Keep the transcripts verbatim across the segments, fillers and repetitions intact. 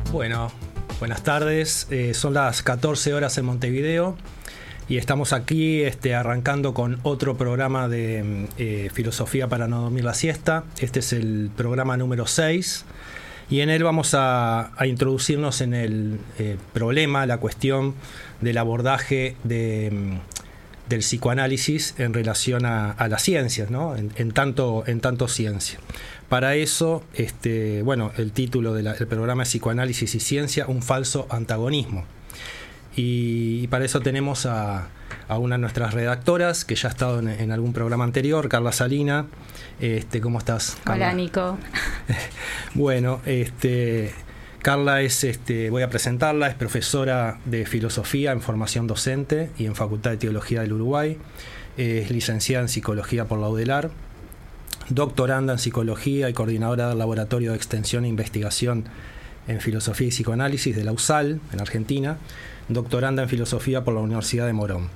Bueno, buenas tardes. Eh, son las catorce horas en Montevideo y estamos aquí este, arrancando con otro programa de eh, Filosofía para no dormir la siesta. Este es el programa número seis y en él vamos a, a introducirnos en el eh, problema, la cuestión del abordaje de, del psicoanálisis en relación a, a las ciencias, ¿no? en, en, tanto, en tanto ciencia. Para eso, este, bueno, el título del programa es Psicoanálisis y Ciencia, un falso antagonismo. Y, y para eso tenemos a, a una de nuestras redactoras, que ya ha estado en, en algún programa anterior, Carla Salina. Este, ¿Cómo estás, Carla? Hola, Nico. Bueno, este, Carla es, este, voy a presentarla, es profesora de Filosofía en formación docente y en Facultad de Teología del Uruguay. Es licenciada en Psicología por la UDELAR. Doctoranda en Psicología y coordinadora del Laboratorio de Extensión e Investigación en Filosofía y Psicoanálisis de la U S A L, en Argentina. Doctoranda en Filosofía por la Universidad de Morón.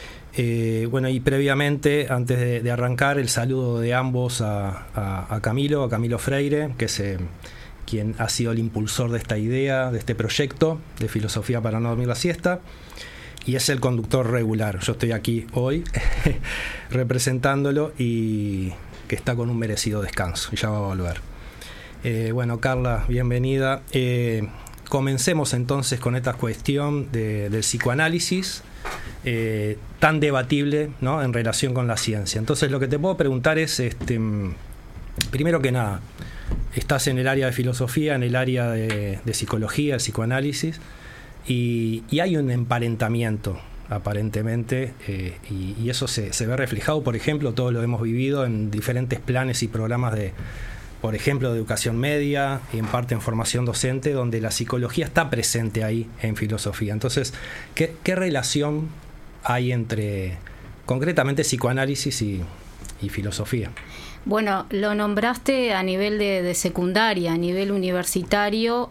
Eh, bueno, y previamente, antes de, de arrancar, el saludo de ambos a, a, a Camilo, a Camilo Freire, que es eh, quien ha sido el impulsor de esta idea, de este proyecto de Filosofía para no dormir la siesta. Y es el conductor regular. Yo estoy aquí hoy representándolo y que está con un merecido descanso y ya va a volver. Eh, bueno, Carla, bienvenida. Eh, comencemos entonces con esta cuestión de, del psicoanálisis eh, tan debatible, ¿no?, en relación con la ciencia. Entonces, lo que te puedo preguntar es, este, primero que nada, estás en el área de filosofía, en el área de, de psicología, de psicoanálisis, y, y hay un emparentamiento aparentemente, eh, y, y eso se, se ve reflejado, por ejemplo, todo lo hemos vivido en diferentes planes y programas de, por ejemplo, de educación media y en parte en formación docente, donde la psicología está presente ahí en filosofía. Entonces, ¿qué, qué relación hay entre, concretamente, psicoanálisis y, y filosofía? Bueno, lo nombraste a nivel de, de secundaria, a nivel universitario.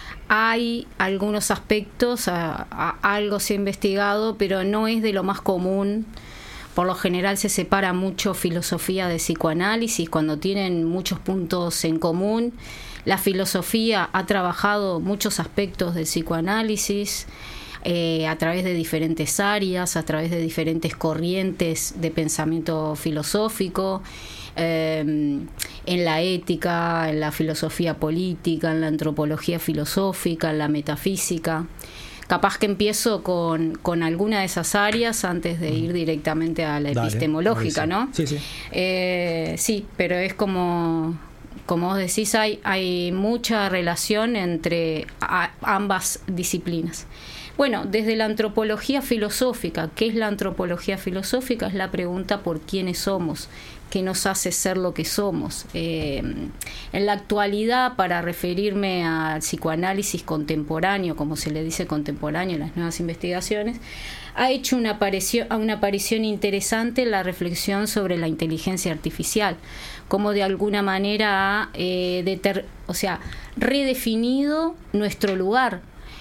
Hay algunos aspectos, a, a, algo se ha investigado, pero no es de lo más común. Por lo general se separa mucho filosofía de psicoanálisis cuando tienen muchos puntos en común. La filosofía ha trabajado muchos aspectos del psicoanálisis eh, a través de diferentes áreas, a través de diferentes corrientes de pensamiento filosófico. Eh, en la ética, en la filosofía política, en la antropología filosófica, en la metafísica. Capaz que empiezo con, con alguna de esas áreas antes de ir directamente a la Dale, epistemológica, ¿no? Sí, sí. Eh, sí, pero es como, como vos decís, hay, hay mucha relación entre a, ambas disciplinas. Bueno, desde la antropología filosófica, ¿qué es la antropología filosófica? Es la pregunta por quiénes somos, qué nos hace ser lo que somos. Eh, en la actualidad, para referirme al psicoanálisis contemporáneo, como se le dice contemporáneo en las nuevas investigaciones, ha hecho una aparición, una aparición interesante la reflexión sobre la inteligencia artificial, como de alguna manera ha eh, deter, o sea, redefinido nuestro lugar,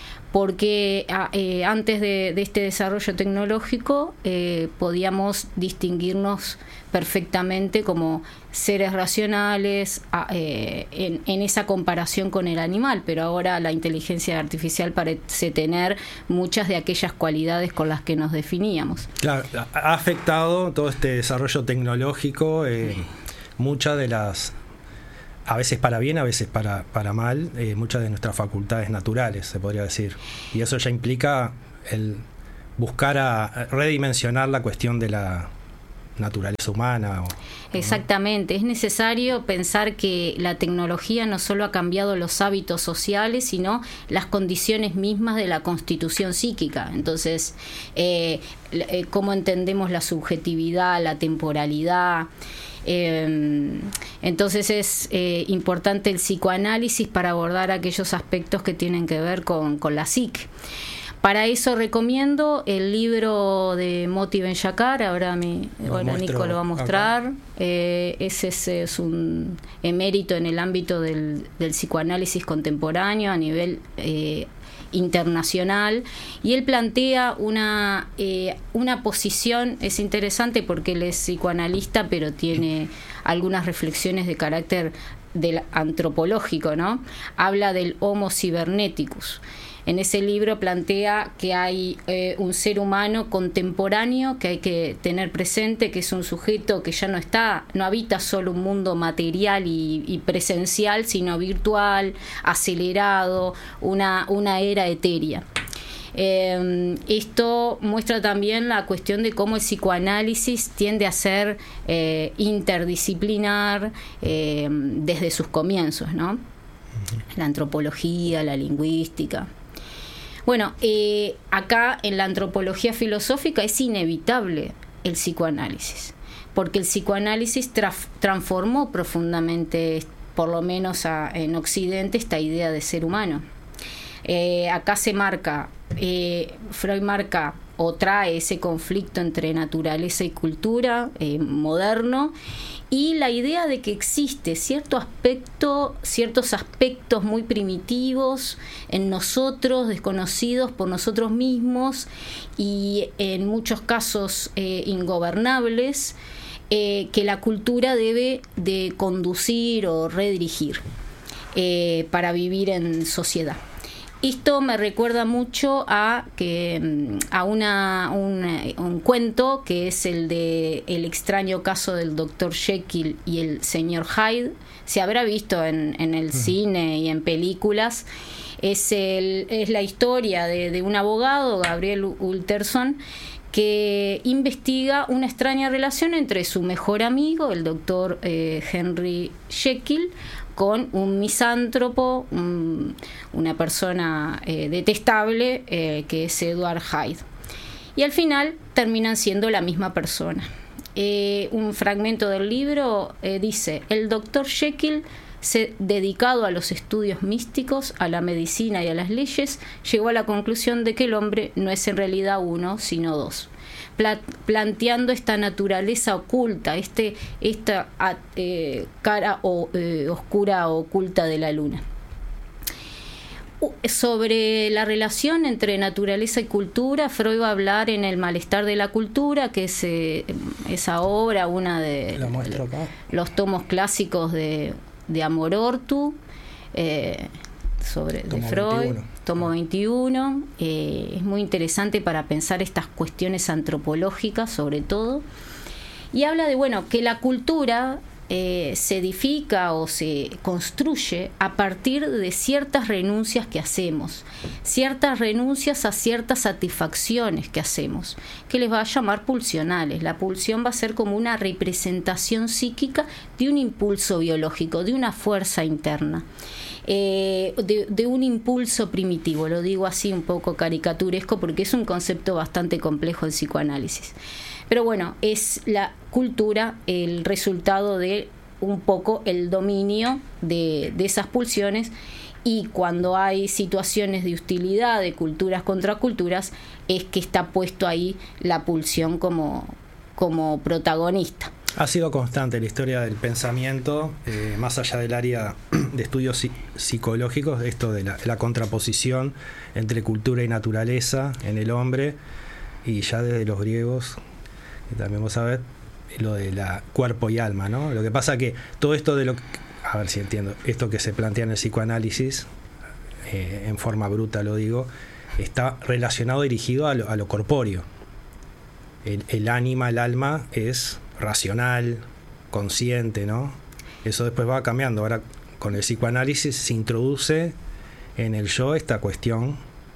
porque eh, antes de, de este desarrollo tecnológico eh, podíamos distinguirnos perfectamente como seres racionales eh, en, en esa comparación con el animal, pero ahora la inteligencia artificial parece tener muchas de aquellas cualidades con las que nos definíamos. Claro, ha afectado todo este desarrollo tecnológico, eh, muchas de las, a veces para bien, a veces para, para mal, eh, muchas de nuestras facultades naturales, se podría decir. Y eso ya implica el buscar a redimensionar la cuestión de la naturaleza humana. O, Exactamente, ¿no? Es necesario pensar que la tecnología no solo ha cambiado los hábitos sociales, sino las condiciones mismas de la constitución psíquica. Entonces, eh, eh, cómo entendemos la subjetividad, la temporalidad. Eh, entonces es eh, importante el psicoanálisis para abordar aquellos aspectos que tienen que ver con, con la psique. Para eso recomiendo el libro de Moti Ben-Shakar, ahora, mi, ahora Nico lo va a mostrar. Eh, ese es, es un emérito en el ámbito del, del psicoanálisis contemporáneo a nivel eh, internacional, y él plantea una, eh, una posición, es interesante porque él es psicoanalista, pero tiene algunas reflexiones de carácter del antropológico, ¿no? Habla del Homo Cyberneticus. En ese libro plantea que hay eh, un ser humano contemporáneo que hay que tener presente, que es un sujeto que ya no está, no habita solo un mundo material y, y presencial, sino virtual, acelerado, una, una era etérea. Eh, esto muestra también la cuestión de cómo el psicoanálisis tiende a ser eh, interdisciplinar eh, desde sus comienzos, ¿no? La antropología, la lingüística. Bueno, eh, acá en la antropología filosófica es inevitable el psicoanálisis, porque el psicoanálisis traf, transformó profundamente, por lo menos a, en Occidente, esta idea de ser humano. Eh, acá se marca, eh, Freud marca o trae ese conflicto entre naturaleza y cultura eh, moderno, y la idea de que existe cierto aspecto, ciertos aspectos muy primitivos en nosotros, desconocidos por nosotros mismos y en muchos casos eh, ingobernables, eh, que la cultura debe de conducir o redirigir eh, para vivir en sociedad. Esto me recuerda mucho a que a una, un, un cuento que es el de El extraño caso del doctor Jekyll y el señor Hyde. Se habrá visto en, en el mm. cine y en películas. Es, el, es la historia de, de un abogado, Gabriel Utterson, que investiga una extraña relación entre su mejor amigo, el doctor eh, Henry Jekyll, con un misántropo, un, una persona eh, detestable, eh, que es Edward Hyde. Y al final terminan siendo la misma persona. Eh, un fragmento del libro eh, dice: el doctor Jekyll, se, dedicado a los estudios místicos, a la medicina y a las leyes, llegó a la conclusión de que el hombre no es en realidad uno, sino dos. Pla- planteando esta naturaleza oculta, este, esta eh, cara o, eh, oscura o oculta de la luna. Uh, sobre la relación entre naturaleza y cultura, Freud va a hablar en El malestar de la cultura, que es eh, esa obra, una de los tomos clásicos de, de Amor Ortu, eh, sobre tomo de Freud, veintiuno. Tomo veintiuno. Eh, es muy interesante para pensar estas cuestiones antropológicas, sobre todo. Y habla de, bueno, que la cultura eh, se edifica o se construye a partir de ciertas renuncias que hacemos, ciertas renuncias a ciertas satisfacciones que hacemos, que les va a llamar pulsionales. La pulsión va a ser como una representación psíquica de un impulso biológico, de una fuerza interna. Eh, de, de un impulso primitivo, lo digo así un poco caricaturesco porque es un concepto bastante complejo del psicoanálisis, pero bueno, es la cultura el resultado de un poco el dominio de, de esas pulsiones, y cuando hay situaciones de hostilidad de culturas contra culturas es que está puesto ahí la pulsión como, como protagonista. Ha sido constante la historia del pensamiento, eh, más allá del área de estudios psicológicos, esto de la, la contraposición entre cultura y naturaleza en el hombre, y ya desde los griegos, que también vos sabés, lo de la cuerpo y alma, ¿no? Lo que pasa que todo esto de lo que, a ver si entiendo, esto que se plantea en el psicoanálisis, eh, en forma bruta lo digo, está relacionado, dirigido a lo, a lo corpóreo. El, el ánima, el alma es racional, consciente, ¿no? Eso después va cambiando. Ahora con el psicoanálisis se introduce en el yo esta cuestión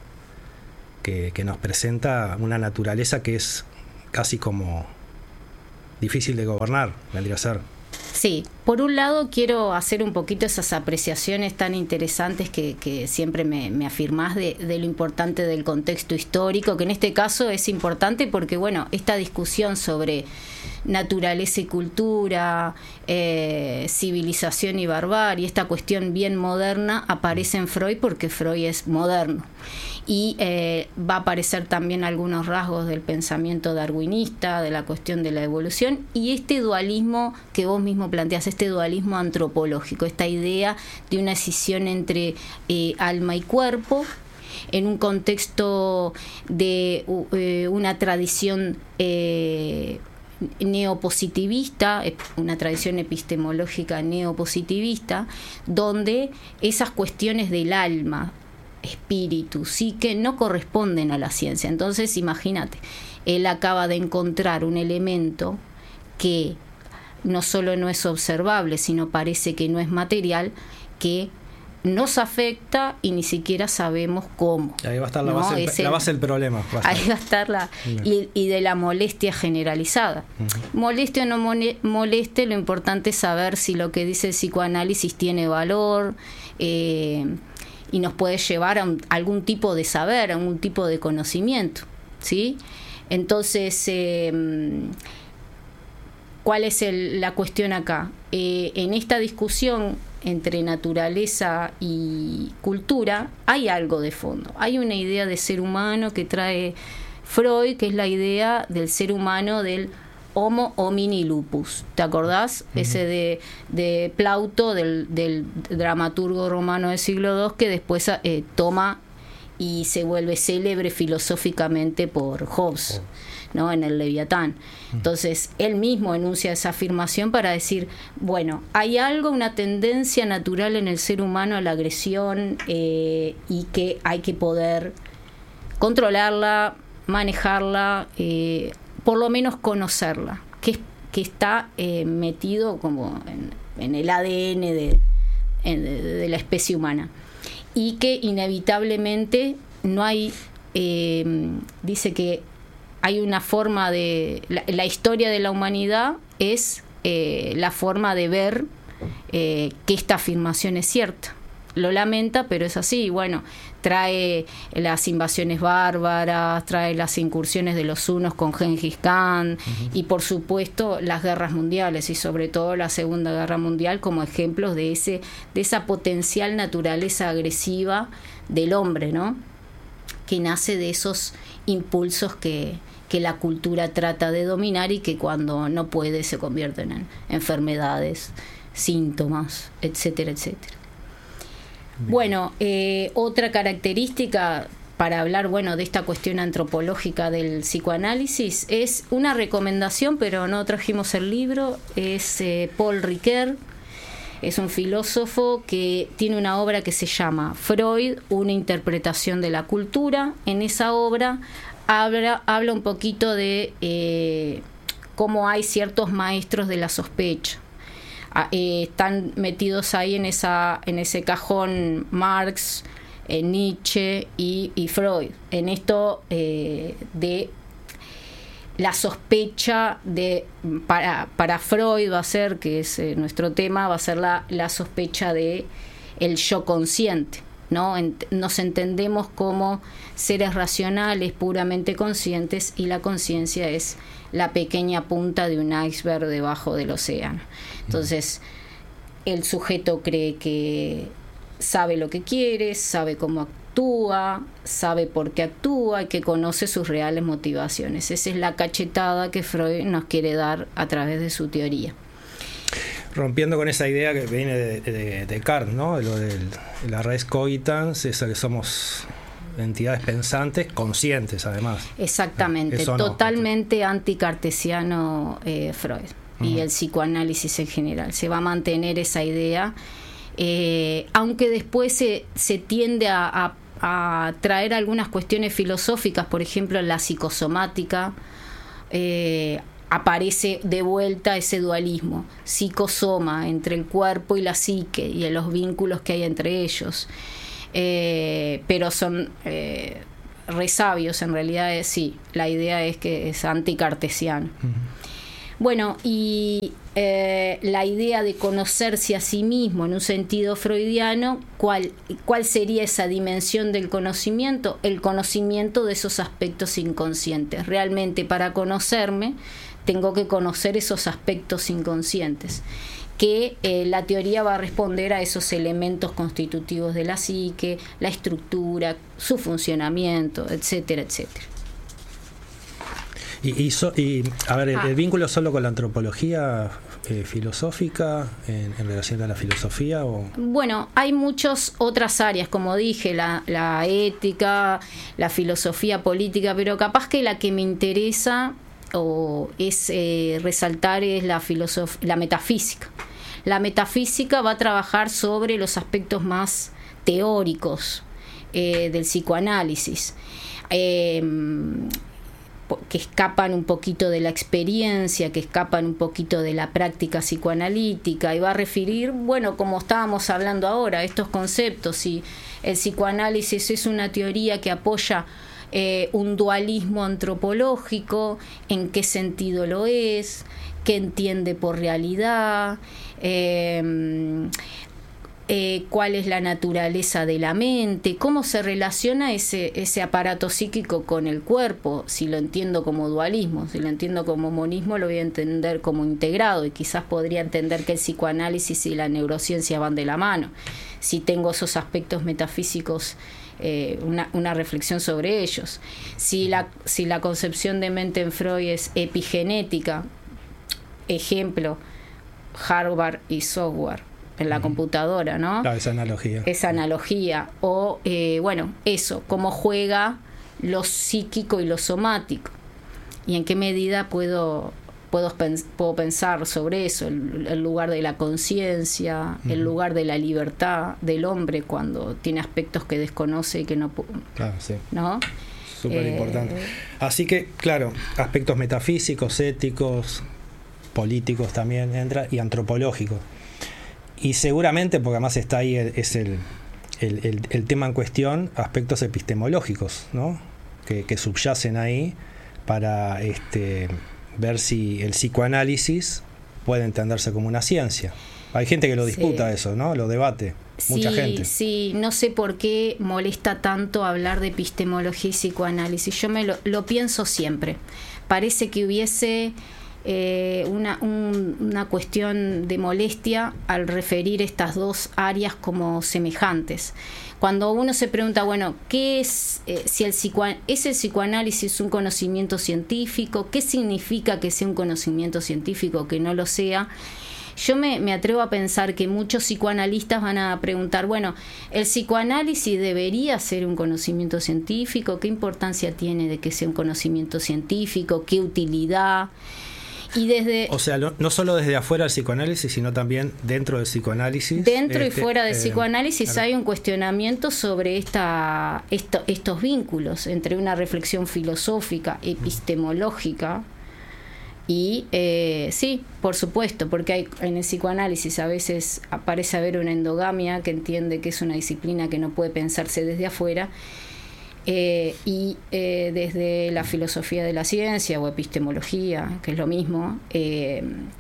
que, que nos presenta una naturaleza que es casi como difícil de gobernar, vendría a ser. Sí, por un lado quiero hacer un poquito esas apreciaciones tan interesantes que, que siempre me, me afirmás de, de lo importante del contexto histórico, que en este caso es importante porque, bueno, esta discusión sobre naturaleza y cultura, eh, civilización y barbarie, esta cuestión bien moderna aparece en Freud porque Freud es moderno. Y eh, va a aparecer también algunos rasgos del pensamiento darwinista, de la cuestión de la evolución, y este dualismo que vos mismo planteás, este dualismo antropológico, esta idea de una escisión entre eh, alma y cuerpo, en un contexto de uh, una tradición eh, neopositivista, una tradición epistemológica neopositivista, donde esas cuestiones del alma, espíritu, psique, no corresponden a la ciencia. Entonces, imagínate, él acaba de encontrar un elemento que no solo no es observable, sino parece que no es material, que nos afecta y ni siquiera sabemos cómo. Ahí va a estar la, ¿no? base, del, el, la base del problema. Va ahí va a estar la... Y, y de la molestia generalizada. Uh-huh. Moleste o no moleste, lo importante es saber si lo que dice el psicoanálisis tiene valor, eh, y nos puede llevar a, un, a algún tipo de saber, a algún tipo de conocimiento, ¿sí? Entonces, eh, ¿cuál es el, la cuestión acá? Eh, en esta discusión entre naturaleza y cultura hay algo de fondo. Hay una idea de ser humano que trae Freud, que es la idea del ser humano del Homo homini lupus. ¿Te acordás? Uh-huh. Ese de, de Plauto, del, del dramaturgo romano del siglo segundo, que después eh, toma y se vuelve célebre filosóficamente por Hobbes, ¿no? En el Leviatán. Entonces, él mismo enuncia esa afirmación para decir, bueno, hay algo, una tendencia natural en el ser humano a la agresión, eh, y que hay que poder controlarla, manejarla, eh, por lo menos conocerla, que, que está eh, metido como en, en el A D N de, en, de, de la especie humana. Y que inevitablemente no hay, eh, dice que hay una forma de, la, la historia de la humanidad es eh, la forma de ver eh, que esta afirmación es cierta. Lo lamenta, pero es así. Bueno, trae las invasiones bárbaras, trae las incursiones de los hunos con Gengis Khan, uh-huh. y por supuesto las guerras mundiales, y sobre todo la Segunda Guerra Mundial como ejemplos de ese de esa potencial naturaleza agresiva del hombre, ¿no? Que nace de esos impulsos que, que la cultura trata de dominar y que cuando no puede se convierten en enfermedades, síntomas, etcétera, etcétera. Bien. Bueno, eh, otra característica para hablar, bueno, de esta cuestión antropológica del psicoanálisis es una recomendación, pero no trajimos el libro, es eh, Paul Ricoeur. Es un filósofo que tiene una obra que se llama Freud, una interpretación de la cultura. En esa obra habla, habla un poquito de eh, cómo hay ciertos maestros de la sospecha. Eh, están metidos ahí en esa en ese cajón Marx, eh, Nietzsche y, y Freud. En esto eh, de la sospecha de para para Freud va a ser, que es eh, nuestro tema, va a ser la, la sospecha de el yo consciente, ¿no? Ent- nos entendemos como seres racionales, puramente conscientes, y la conciencia es la pequeña punta de un iceberg debajo del océano. Entonces, el sujeto cree que sabe lo que quiere, sabe cómo actúa, sabe por qué actúa y que conoce sus reales motivaciones. Esa es la cachetada que Freud nos quiere dar a través de su teoría. Rompiendo con esa idea que viene de, de, de Descartes, ¿no? De lo de la res cogitans, esa que somos entidades pensantes, conscientes además. Exactamente, no, totalmente anticartesiano eh, Freud, uh-huh. y el psicoanálisis en general. Se va a mantener esa idea, eh, aunque después se, se tiende a, a, a traer algunas cuestiones filosóficas, por ejemplo, la psicosomática, eh, aparece de vuelta ese dualismo, psicosoma, entre el cuerpo y la psique, y en los vínculos que hay entre ellos. Eh, pero son eh, resabios, en realidad es, sí, la idea es que es anticartesiano. Uh-huh. Bueno, y eh, la idea de conocerse a sí mismo en un sentido freudiano, ¿cuál, ¿cuál sería esa dimensión del conocimiento? El conocimiento de esos aspectos inconscientes. Realmente, para conocerme, tengo que conocer esos aspectos inconscientes, que eh, la teoría va a responder a esos elementos constitutivos de la psique, la estructura, su funcionamiento, etcétera, etcétera. Y, y, so, y a ver, el, ah. el vínculo solo con la antropología eh, filosófica en, en relación a la filosofía, o bueno, hay muchas otras áreas, como dije, la, la ética, la filosofía política, pero capaz que la que me interesa o es eh, resaltar es la filosof- la metafísica. La metafísica va a trabajar sobre los aspectos más teóricos eh, del psicoanálisis, eh, que escapan un poquito de la experiencia, que escapan un poquito de la práctica psicoanalítica, y va a referir, bueno, como estábamos hablando ahora, estos conceptos. Si el psicoanálisis es una teoría que apoya eh, un dualismo antropológico, ¿en qué sentido lo es? ¿Qué entiende por realidad? Eh, Eh, cuál es la naturaleza de la mente, cómo se relaciona ese, ese aparato psíquico con el cuerpo. Si lo entiendo como dualismo, si lo entiendo como monismo, lo voy a entender como integrado, y quizás podría entender que el psicoanálisis y la neurociencia van de la mano. Si tengo esos aspectos metafísicos, eh, una, una reflexión sobre ellos. Si la, si la concepción de mente en Freud es epigenética, ejemplo, hardware y software en la uh-huh. computadora, ¿no? Claro, esa analogía. Esa analogía. O, eh, bueno, eso, cómo juega lo psíquico y lo somático. Y en qué medida puedo, puedo, puedo pensar sobre eso, el, el lugar de la conciencia, uh-huh. el lugar de la libertad del hombre cuando tiene aspectos que desconoce y que no puede. Claro, sí. ¿No? Súper eh, importante. Así que, claro, aspectos metafísicos, éticos, políticos también entra, y antropológicos. Y seguramente, porque además está ahí, es el, el, el, el tema en cuestión, aspectos epistemológicos, ¿no? Que, que subyacen ahí para este, ver si el psicoanálisis puede entenderse como una ciencia. Hay gente que lo disputa, sí. Eso, ¿no? Lo debate. Mucha sí, gente. Sí, no sé por qué molesta tanto hablar de epistemología y psicoanálisis. Yo me lo, lo pienso siempre. Parece que hubiese Eh, una, un, una cuestión de molestia al referir estas dos áreas como semejantes. Cuando uno se pregunta, bueno, ¿qué es, eh, si el psicoan- ¿es el psicoanálisis un conocimiento científico? ¿Qué significa que sea un conocimiento científico, que no lo sea? Yo me, me atrevo a pensar que muchos psicoanalistas van a preguntar, bueno, ¿el psicoanálisis debería ser un conocimiento científico? ¿Qué importancia tiene de que sea un conocimiento científico? ¿Qué utilidad? Y desde, o sea, no solo desde afuera del psicoanálisis, sino también dentro del psicoanálisis. Dentro este, y fuera del eh, psicoanálisis claro. Hay un cuestionamiento sobre esta, esto, estos vínculos entre una reflexión filosófica, epistemológica y, eh, sí, por supuesto, porque hay, en el psicoanálisis a veces parece haber una endogamia que entiende que es una disciplina que no puede pensarse desde afuera. Eh, y eh, desde la filosofía de la ciencia o epistemología, que es lo mismo, eh,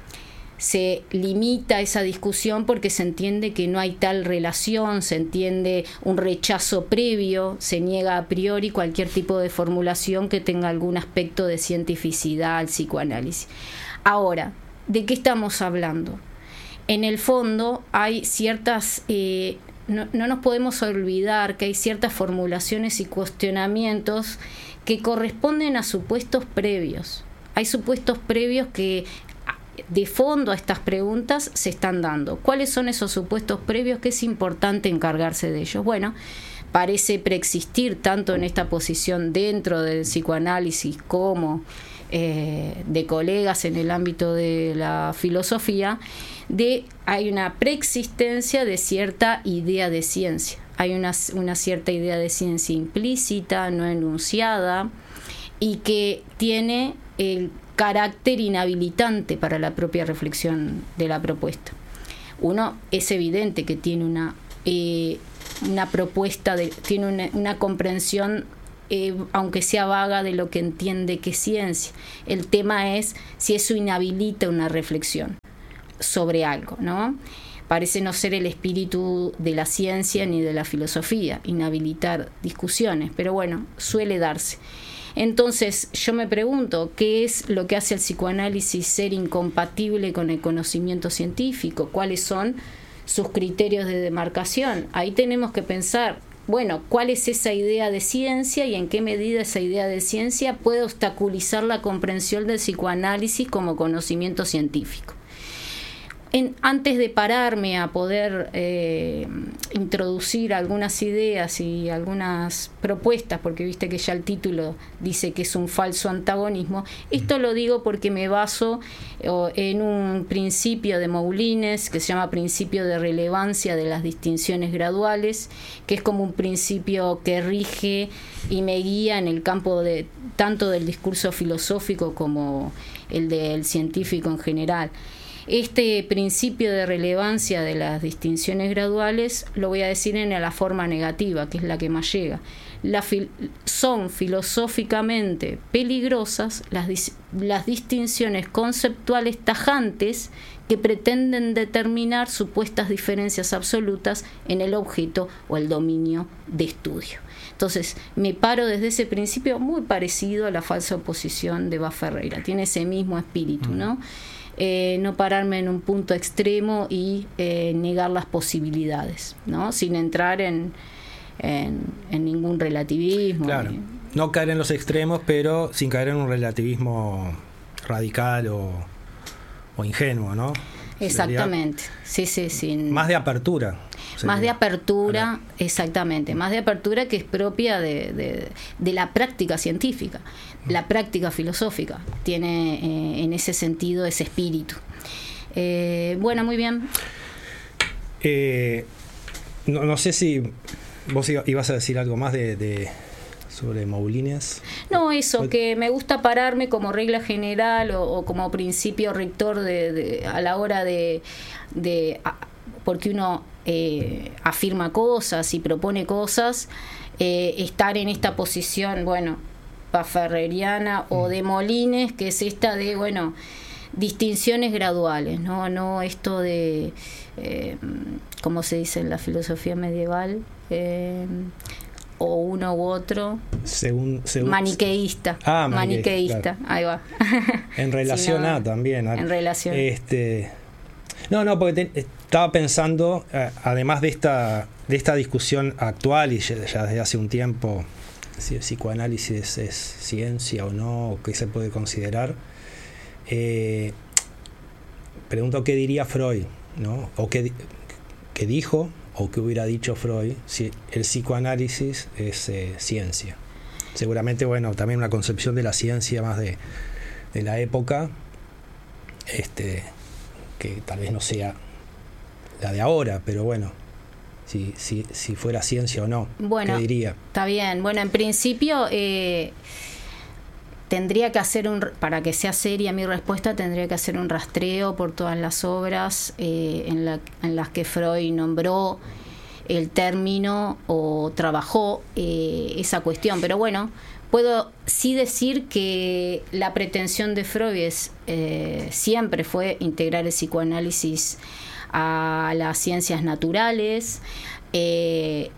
se limita esa discusión porque se entiende que no hay tal relación, se entiende un rechazo previo, se niega a priori cualquier tipo de formulación que tenga algún aspecto de cientificidad al psicoanálisis. Ahora, ¿de qué estamos hablando? En el fondo hay ciertas... Eh, No, no nos podemos olvidar que hay ciertas formulaciones y cuestionamientos que corresponden a supuestos previos. Hay supuestos previos que de fondo a estas preguntas se están dando. ¿Cuáles son esos supuestos previos que es importante encargarse de ellos? Bueno, parece preexistir tanto en esta posición dentro del psicoanálisis como eh, de colegas en el ámbito de la filosofía, de hay una preexistencia de cierta idea de ciencia. Hay una, una cierta idea de ciencia implícita, no enunciada, y que tiene el carácter inhabilitante para la propia reflexión de la propuesta. Uno, es evidente que tiene una, eh, una propuesta, de, tiene una, una comprensión, eh, aunque sea vaga, de lo que entiende que es ciencia. El tema es si eso inhabilita una reflexión sobre algo, ¿no? Parece no ser el espíritu de la ciencia ni de la filosofía, inhabilitar discusiones, pero bueno, suele darse. Entonces, yo me pregunto, ¿qué es lo que hace al psicoanálisis ser incompatible con el conocimiento científico? ¿Cuáles son sus criterios de demarcación? Ahí tenemos que pensar, bueno, ¿cuál es esa idea de ciencia y en qué medida esa idea de ciencia puede obstaculizar la comprensión del psicoanálisis como conocimiento científico? en, antes de pararme a poder eh, introducir algunas ideas y algunas propuestas, porque viste que ya el título dice que es un falso antagonismo, esto lo digo porque me baso eh, en un principio de Moulines que se llama principio de relevancia de las distinciones graduales, que es como un principio que rige y me guía en el campo de tanto del discurso filosófico como el del científico en general. Este principio de relevancia de las distinciones graduales lo voy a decir en la forma negativa, que es la que más llega. La fil- son filosóficamente peligrosas las, dis- las distinciones conceptuales tajantes que pretenden determinar supuestas diferencias absolutas en el objeto o el dominio de estudio. Entonces, me paro desde ese principio muy parecido a la falsa oposición de Bas Ferreira. Tiene ese mismo espíritu, ¿no? Eh, no pararme en un punto extremo y eh, negar las posibilidades, ¿no? Sin entrar en, en, en ningún relativismo. Claro, ni... no caer en los extremos, pero sin caer en un relativismo radical o, o ingenuo, ¿no? Exactamente, sí, sí, sin... Más de apertura. Sería. Más de apertura, exactamente, más de apertura que es propia de, de, de la práctica científica, la práctica filosófica, tiene eh, en ese sentido ese espíritu. Eh, bueno, muy bien. Eh, no, no sé si vos ibas a decir algo más de... de sobre Moulines. No, eso, que me gusta pararme como regla general o, o como principio rector de, de, a la hora de... de a, porque uno eh, afirma cosas y propone cosas, eh, estar en esta posición, bueno, ferreriana mm. o de Moulines, que es esta de, bueno, distinciones graduales, no, no esto de, eh, ¿cómo se dice en la filosofía medieval? Eh, o uno u otro, según, según maniqueísta, ah, maniqueísta, claro. Ahí va. En relación sí, no, a también. En relación. Este, no, no, porque te, estaba pensando, eh, además de esta, de esta discusión actual y ya, ya desde hace un tiempo, si el psicoanálisis es ciencia o no, o qué se puede considerar, eh, pregunto qué diría Freud, ¿no? O qué, qué dijo o qué hubiera dicho Freud si el psicoanálisis es eh, ciencia. Seguramente, bueno, también una concepción de la ciencia más de, de la época, este, que tal vez no sea la de ahora, pero bueno, si, si, si fuera ciencia o no, bueno, ¿qué diría? Está bien, bueno, en principio eh, tendría que hacer un, para que sea seria mi respuesta, tendría que hacer un rastreo por todas las obras eh, en, la, en las que Freud nombró el término o trabajó eh, esa cuestión. Pero bueno, puedo sí decir que la pretensión de Freud es, eh, siempre fue integrar el psicoanálisis a las ciencias naturales. Eh,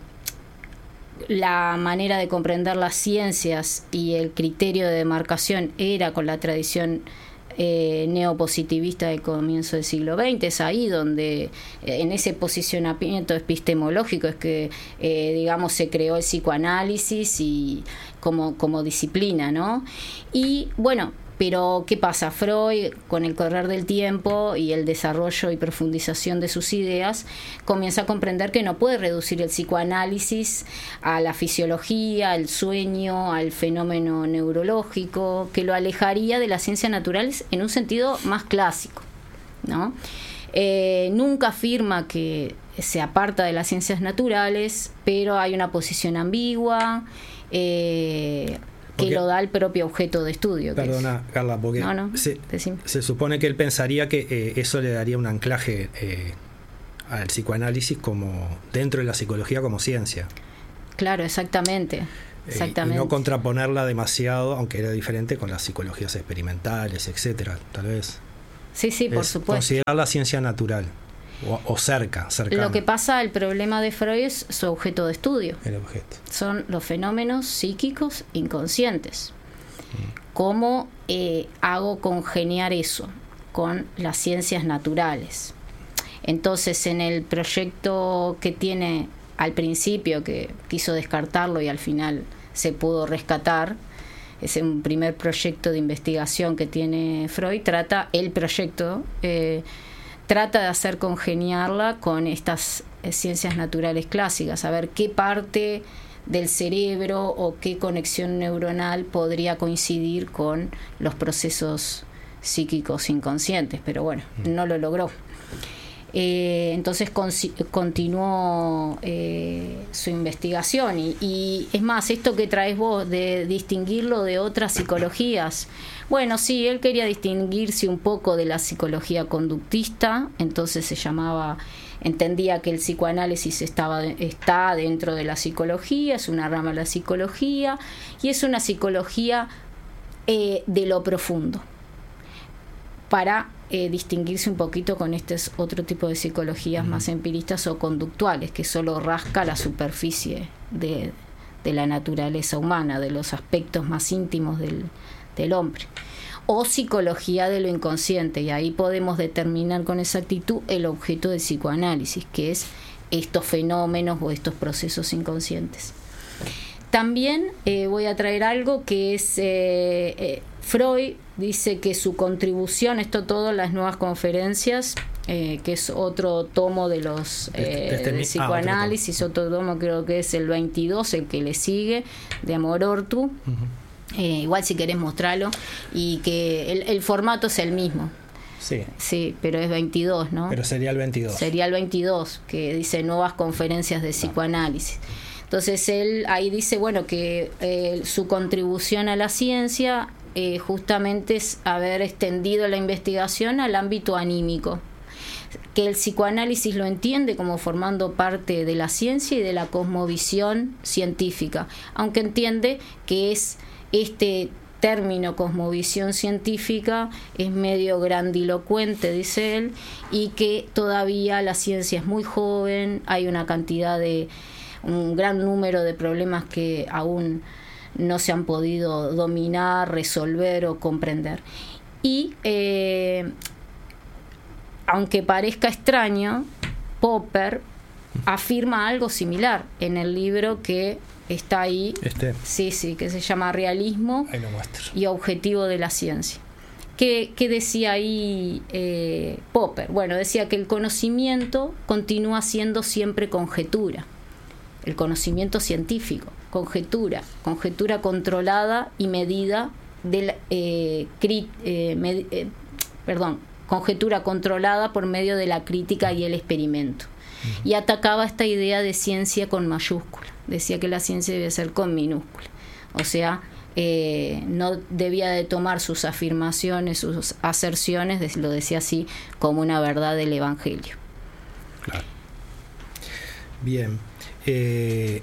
la manera de comprender las ciencias y el criterio de demarcación era con la tradición eh, neopositivista del comienzo del siglo veinte. Es ahí donde, eh, en ese posicionamiento epistemológico, es que, eh, digamos, se creó el psicoanálisis y como, como disciplina, ¿no? Y, bueno, pero ¿qué pasa? Freud, con el correr del tiempo y el desarrollo y profundización de sus ideas, comienza a comprender que no puede reducir el psicoanálisis a la fisiología, al sueño, al fenómeno neurológico, que lo alejaría de las ciencias naturales en un sentido más clásico, ¿no? Eh, nunca afirma que se aparta de las ciencias naturales, pero hay una posición ambigua, eh, que porque, lo da el propio objeto de estudio. Perdona, es, Carla, porque no, no, se, se supone que él pensaría que eh, eso le daría un anclaje eh, al psicoanálisis como dentro de la psicología como ciencia. Claro, exactamente. exactamente. Eh, y no contraponerla demasiado, aunque era diferente, con las psicologías experimentales, etcétera, tal vez. Sí, sí, por supuesto. Considerar la ciencia natural. O, o cerca, cercana. Lo que pasa, el problema de Freud es su objeto de estudio. El objeto. Son los fenómenos psíquicos inconscientes. Mm. ¿Cómo eh, hago congeniar eso con las ciencias naturales? Entonces, en el proyecto que tiene al principio, que quiso descartarlo y al final se pudo rescatar, es un primer proyecto de investigación que tiene Freud, trata el proyecto... Eh, trata de hacer congeniarla con estas eh, ciencias naturales clásicas, a ver qué parte del cerebro o qué conexión neuronal podría coincidir con los procesos psíquicos inconscientes, pero bueno, no lo logró. Eh, entonces con, continuó eh, su investigación y, y es más, esto que traes vos de distinguirlo de otras psicologías, bueno, sí, él quería distinguirse un poco de la psicología conductista, entonces se llamaba, entendía que el psicoanálisis estaba, está dentro de la psicología, es una rama de la psicología y es una psicología eh, de lo profundo, para eh, distinguirse un poquito con este otro tipo de psicologías uh-huh. más empiristas o conductuales, que solo rasca la superficie de, de la naturaleza humana, de los aspectos más íntimos del, del hombre. O psicología de lo inconsciente, y ahí podemos determinar con exactitud el objeto del psicoanálisis, que es estos fenómenos o estos procesos inconscientes. También eh, voy a traer algo que es eh, eh, Freud dice que su contribución, esto todo en las nuevas conferencias, eh, que es otro tomo de los eh, este, de psicoanálisis, ah, otro, otro tomo creo que es el veintidós, el que le sigue, de Amor Ortu. Uh-huh. Eh, igual si querés mostrarlo, y que el, el formato es el mismo. Sí. Sí, pero es veintidós, ¿no? Pero sería el veintidós. Sería el veintidós, que dice nuevas conferencias de psicoanálisis. Entonces él ahí dice, bueno, que eh, su contribución a la ciencia eh, justamente es haber extendido la investigación al ámbito anímico, que el psicoanálisis lo entiende como formando parte de la ciencia y de la cosmovisión científica, aunque entiende que es este término cosmovisión científica es medio grandilocuente, dice él, y que todavía la ciencia es muy joven, hay una cantidad de un gran número de problemas que aún no se han podido dominar, resolver o comprender. Y eh, aunque parezca extraño, Popper afirma algo similar en el libro que está ahí, este. sí, sí, que se llama Realismo ahí lo muestro. Y Objetivo de la Ciencia. ¿Qué, qué decía ahí eh, Popper? Bueno, decía que el conocimiento continúa siendo siempre conjetura. El conocimiento científico, conjetura, conjetura controlada y medida de la, eh, cri, eh, med, eh, perdón, conjetura controlada por medio de la crítica y el experimento. Uh-huh. Y atacaba esta idea de ciencia con mayúscula. Decía que la ciencia debe ser con minúscula. O sea, eh, no debía de tomar sus afirmaciones, sus aserciones, lo decía así, como una verdad del Evangelio. Claro. Bien. Eh,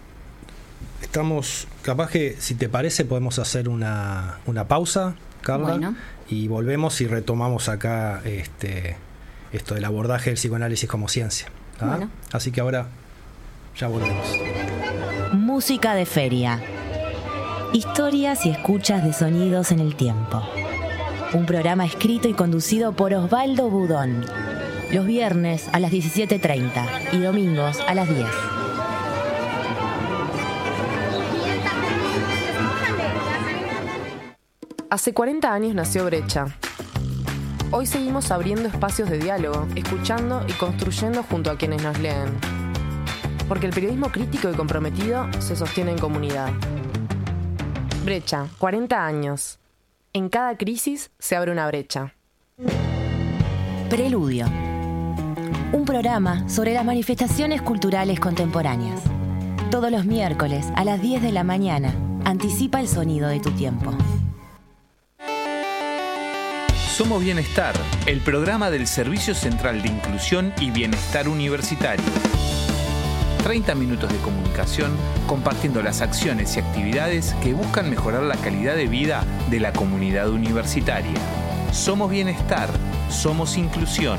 estamos, capaz que si te parece podemos hacer una, una pausa, Carla, bueno. Y volvemos y retomamos acá este, esto del abordaje del psicoanálisis como ciencia. ¿Ah? Bueno. Así que ahora ya volvemos. Música de feria. Historias y escuchas de sonidos en el tiempo. Un programa escrito y conducido por Osvaldo Budón. Los viernes a las diecisiete treinta y domingos a las diez. Hace cuarenta años nació Brecha. Hoy seguimos abriendo espacios de diálogo, escuchando y construyendo junto a quienes nos leen. Porque el periodismo crítico y comprometido se sostiene en comunidad. Brecha, cuarenta años. En cada crisis se abre una brecha. Preludio. Un programa sobre las manifestaciones culturales contemporáneas. Todos los miércoles a las diez de la mañana. Anticipa el sonido de tu tiempo. Somos Bienestar, el programa del Servicio Central de Inclusión y Bienestar Universitario. treinta minutos de comunicación compartiendo las acciones y actividades que buscan mejorar la calidad de vida de la comunidad universitaria. Somos Bienestar, somos Inclusión.